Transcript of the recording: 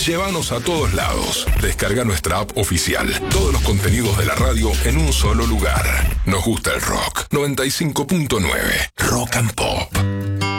Llévanos a todos lados. Descarga nuestra app oficial. Todos los contenidos de la radio en un solo lugar. Nos gusta el rock. 95.9 Rock and Pop.